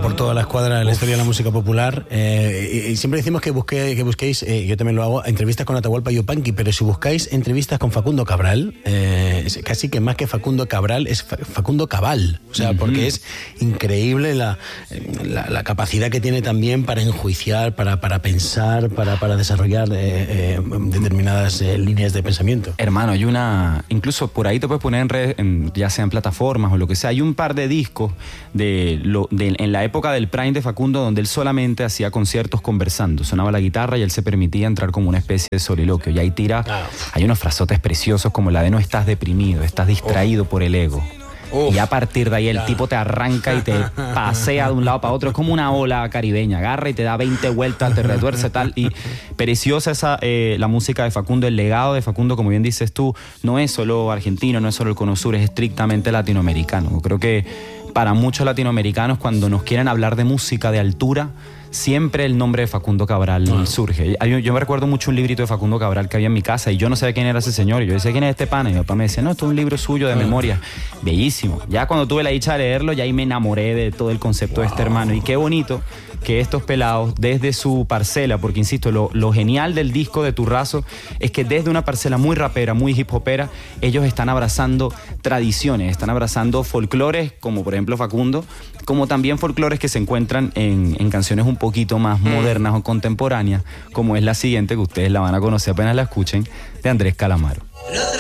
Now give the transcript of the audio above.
por toda la escuadra de la historia de la música popular. Y siempre decimos que busquéis, yo también lo hago, entrevistas con Atahualpa Yupanqui, pero si buscáis entrevistas con Facundo Cabral, casi que más que Facundo Cabral es Facundo Cabal. O sea, porque es increíble la capacidad que tiene también para enjuiciar, para pensar, para desarrollar determinadas líneas de pensamiento. Hermano, hay incluso por ahí te puedes poner en redes, ya sea en plataformas o lo que sea, hay un par de discos en la época del Prime de Facundo donde él solamente hacía conciertos conversando, sonaba la guitarra y él se permitía entrar como una especie de soliloquio, y ahí hay unos frasotes preciosos como la de no estás deprimido, estás distraído por el ego. Y a partir de ahí el tipo te arranca y te pasea de un lado para otro. Es como una ola caribeña, agarra y te da 20 vueltas, te retuerce tal. Y preciosa la música de Facundo, el legado de Facundo, como bien dices tú, no es solo argentino, no es solo el Cono Sur, es estrictamente latinoamericano. Creo que para muchos latinoamericanos, cuando nos quieren hablar de música de altura, siempre el nombre de Facundo Cabral surge. Yo me recuerdo mucho un librito de Facundo Cabral que había en mi casa y yo no sabía quién era ese señor. Y yo decía, ¿quién es este pana? Y mi papá me decía, no, esto es un libro suyo de memoria. Bellísimo. Ya cuando tuve la dicha de leerlo, ya ahí me enamoré de todo el concepto de este hermano. Y qué bonito que estos pelados, desde su parcela, porque insisto, lo genial del disco de Turrazo es que desde una parcela muy rapera, muy hip hopera, ellos están abrazando tradiciones, están abrazando folclores, como por ejemplo Facundo, como también folclores que se encuentran en canciones un poquito más modernas o contemporáneas, como es la siguiente, que ustedes la van a conocer apenas la escuchen, de Andrés Calamaro.